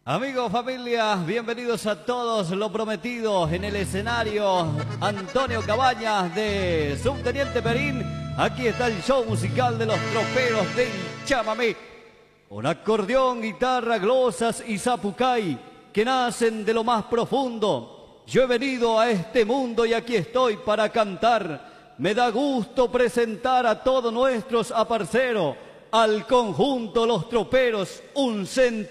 Amigos, familia, bienvenidos a todos. Lo prometido en el escenario, Antonio Cabañas de Subteniente Perín. Aquí está el show musical de los troperos del chamamé. Con acordeón, guitarra, glosas y zapucay que nacen de lo más profundo. Yo he venido a este mundo y aquí estoy para cantar. Me da gusto presentar a todos nuestros aparceros, al conjunto Los Troperos, un centro.